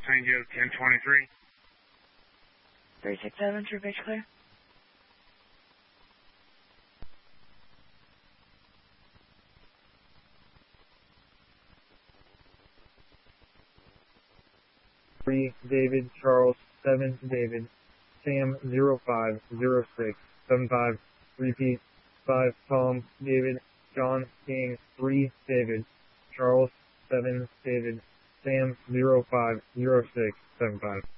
St. Joe 1023. 367, True Beach clear. Three David Charles 7 David Sam 050675. Repeat 5 Tom David John King 3 David Charles 7 David Sam 050675.